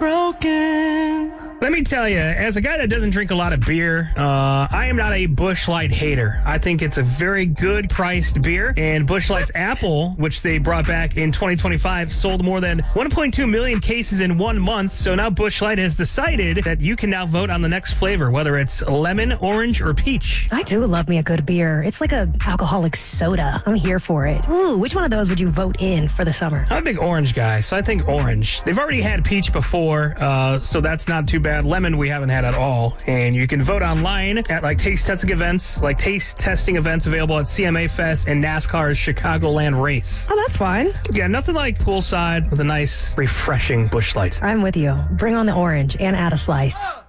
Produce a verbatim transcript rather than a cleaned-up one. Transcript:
broken. Let me tell you, as a guy that doesn't drink a lot of beer, uh, I am not a Busch Light hater. I think it's a very good priced beer. And Busch Light's Apple, which they brought back in twenty twenty-five, sold more than one point two million cases in one month. So now Busch Light has decided that you can now vote on the next flavor, whether it's lemon, orange, or peach. I do love me a good beer. It's like a alcoholic soda. I'm here for it. Ooh, which one of those would you vote in for the summer? I'm a big orange guy, so I think orange. They've already had peach before, uh, so that's not too bad. Lemon we haven't had at all. And you can vote online at like taste testing events, like taste testing events available at C M A Fest and NASCAR's Chicagoland race. Oh, that's fun. Yeah, nothing like poolside with a nice, refreshing Busch Light. I'm with you. Bring on the orange and add a slice.